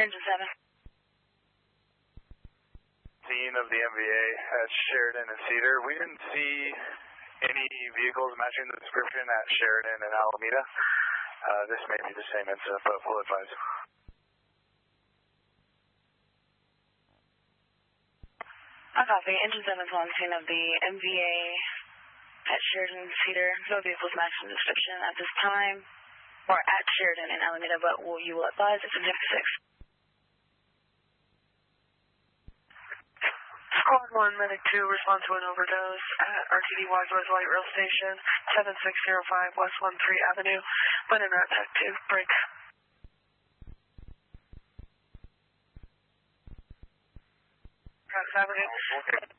Engine 7. Scene of the MVA at Sheridan and Cedar. We didn't see any vehicles matching the description at Sheridan and Alameda. This may be the same incident, but we'll advise. I copy. Engine 7 is on scene of the MVA at Sheridan and Cedar. No vehicles matching the description at this time, or at Sheridan and Alameda, but you will advise it's Objective 6. Squad 1, Medic 2, respond to an overdose at RTD Wiseways Light Rail Station, 7605 West 13 Avenue. London Rat Tech 2, break. Avenue.